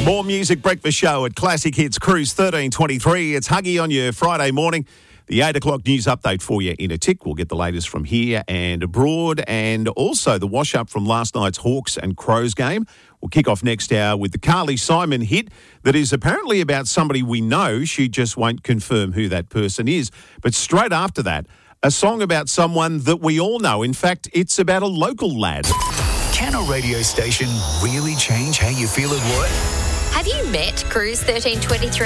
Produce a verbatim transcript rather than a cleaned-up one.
More music breakfast show at Classic Hits Cruise thirteen twenty-three. It's Huggy on your Friday morning. The eight o'clock news update for you in a tick. We'll get the latest from here and abroad, and also the wash-up from last night's Hawks and Crows game. We'll kick off next hour with the Carly Simon hit that is apparently about somebody we know. She just won't confirm who that person is. But straight after that, a song about someone that we all know. In fact, it's about a local lad. Can a radio station really change how you feel at work? Have you met Cruise thirteen twenty-three?